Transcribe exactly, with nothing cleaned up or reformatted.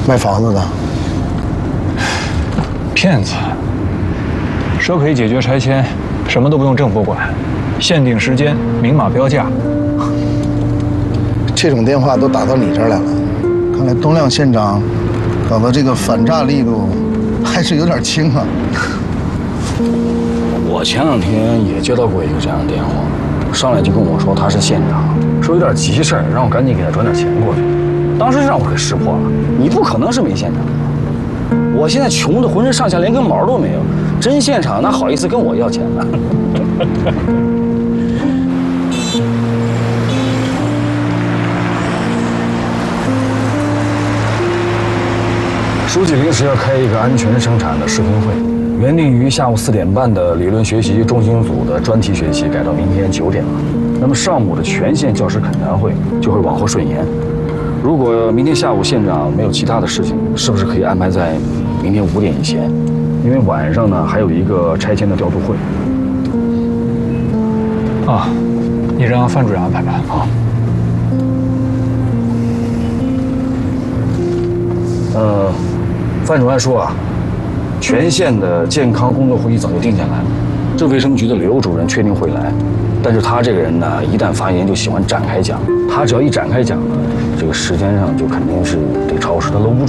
卖房子的。 骗子。说可以解决拆迁，什么都不用政府管，限定时间，明码标价。 这种电话都打到你这儿来了，看来东亮县长搞的这个反诈力度还是有点轻啊。 我前两天也接到过一个这样的电话，上来就跟我说他是县长，说有点急事儿，让我赶紧给他转点钱过去。当时就让我给识破了，你不可能是没县长的。我现在穷的浑身上下连根毛都没有，真县长哪好意思跟我要钱呢？书记临时要开一个安全生产的视频会，原定于下午四点半的理论学习中心组的专题学习改到明天九点了。那么上午的全县教师恳谈会就会往后顺延。如果明天下午县长没有其他的事情，是不是可以安排在明天五点以前？因为晚上呢还有一个拆迁的调度会。 啊，你让范主任安排吧。 好。呃。范主任说啊，全县的健康工作会议早就定下来了，这卫生局的刘主任确定会来，但是他这个人呢，一旦发言就喜欢展开讲，他只要一展开讲呢，这个时间上就肯定是得超时，他搂不住。